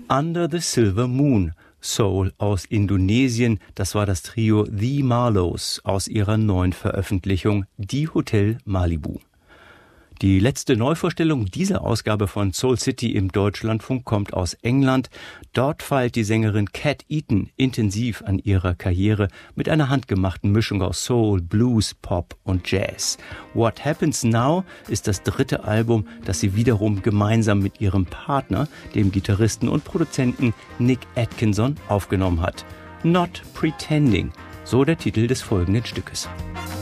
Under the Silver Moon, Soul aus Indonesien. Das war das Trio The Marlows aus ihrer neuen Veröffentlichung Die Hotel Malibu. Die letzte Neuvorstellung dieser Ausgabe von Soul City im Deutschlandfunk kommt aus England. Dort feilt die Sängerin Cat Eaton intensiv an ihrer Karriere mit einer handgemachten Mischung aus Soul, Blues, Pop und Jazz. What Happens Now ist das dritte Album, das sie wiederum gemeinsam mit ihrem Partner, dem Gitarristen und Produzenten Nick Atkinson, aufgenommen hat. Not Pretending, so der Titel des folgenden Stückes.